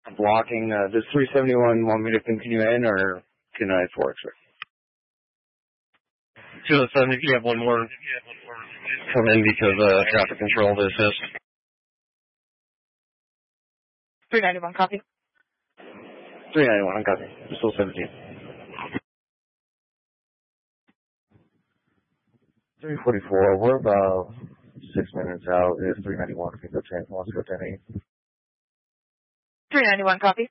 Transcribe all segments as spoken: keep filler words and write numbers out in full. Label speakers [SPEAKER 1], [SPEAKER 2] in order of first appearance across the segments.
[SPEAKER 1] blocking. Uh, does three seventy-one want me to continue in, or can I four extra?
[SPEAKER 2] two oh seven, if you have one more come in because uh, traffic control to assist.
[SPEAKER 3] three ninety-one, copy.
[SPEAKER 1] three ninety-one, I'm copy. Still seventeen. three forty-four, we're about six minutes out. It's three ninety-one. I think the ten wants to go ten eight.
[SPEAKER 3] three ninety-one, copy.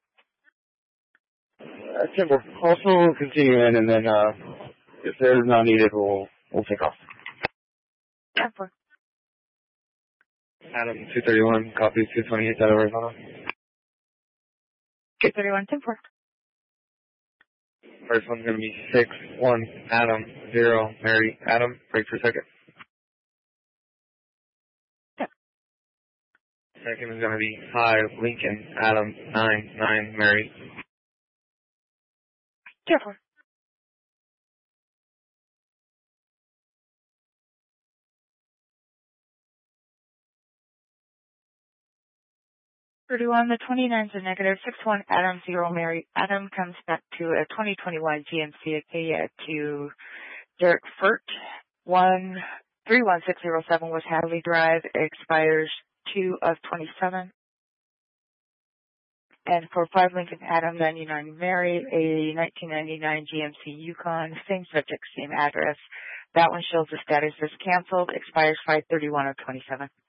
[SPEAKER 1] Uh, simple. Also continue in, and then uh, if they're not needed, we'll we'll take off.
[SPEAKER 3] ten four.
[SPEAKER 1] Adam, two thirty-one, copy, two twenty-eight out of Arizona.
[SPEAKER 3] two thirty-one, ten four.
[SPEAKER 1] First one's going to be six one, Adam, zero, Mary, Adam, break for a second.
[SPEAKER 3] Yeah.
[SPEAKER 1] Second is going to be five, Lincoln, Adam, nine, nine, Mary.
[SPEAKER 3] ten four. thirty-one, the twenty-nine's a negative, six one, Adam, zero, Mary. Adam comes back to a twenty twenty-one G M C Acadia to Derek Furt, one, three one six zero seven West Hadley Drive, expires two of twenty-seven. And for five Lincoln Adam, ninety-nine Mary, a nineteen ninety-nine G M C Yukon, same subject, same address. That one shows the status is canceled, expires five thirty-one of twenty-seven.